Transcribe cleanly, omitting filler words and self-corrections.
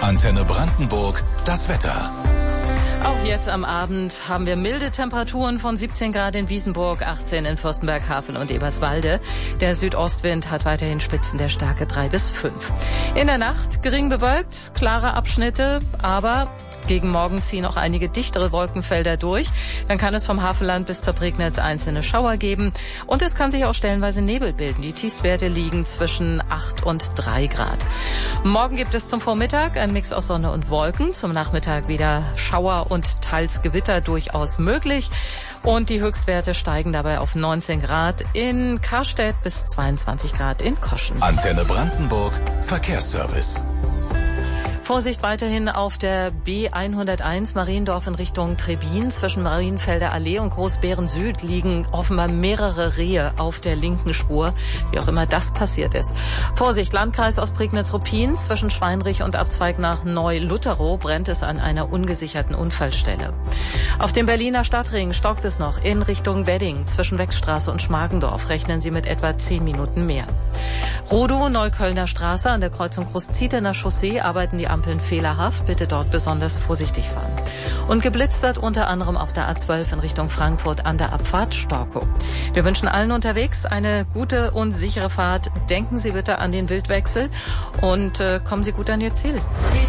Antenne Brandenburg, das Wetter. Auch jetzt am Abend haben wir milde Temperaturen von 17 Grad in Wiesenburg, 18 in Fürstenberg, Havel und Eberswalde. Der Südostwind hat weiterhin Spitzen der Stärke 3 bis 5. In der Nacht gering bewölkt, klare Abschnitte, aber gegen Morgen ziehen auch einige dichtere Wolkenfelder durch. Dann kann es vom Havelland bis zur Prignitz einzelne Schauer geben. Und es kann sich auch stellenweise Nebel bilden. Die Tiefstwerte liegen zwischen 8 und 3 Grad. Morgen gibt es zum Vormittag einen Mix aus Sonne und Wolken. Zum Nachmittag wieder Schauer und teils Gewitter durchaus möglich. Und die Höchstwerte steigen dabei auf 19 Grad in Karstedt bis 22 Grad in Koschen. Antenne Brandenburg, Verkehrsservice. Vorsicht weiterhin auf der B101 Mariendorf in Richtung Trebin. Zwischen Marienfelder Allee und Großbeeren Süd liegen offenbar mehrere Rehe auf der linken Spur, wie auch immer das passiert ist. Vorsicht, Landkreis Ostprignitz-Ruppin. Zwischen Schweinrich und Abzweig nach Neu-Lutterow brennt es an einer ungesicherten Unfallstelle. Auf dem Berliner Stadtring stockt es noch in Richtung Wedding. Zwischen Wechstraße und Schmargendorf rechnen Sie mit etwa 10 Minuten mehr. Rudow, Neuköllner Straße an der Kreuzung Großzietener Chaussee arbeiten die Ampeln fehlerhaft. Bitte dort besonders vorsichtig fahren. Und geblitzt wird unter anderem auf der A12 in Richtung Frankfurt an der Abfahrt Storkow. Wir wünschen allen unterwegs eine gute und sichere Fahrt. Denken Sie bitte an den Wildwechsel und kommen Sie gut an Ihr Ziel.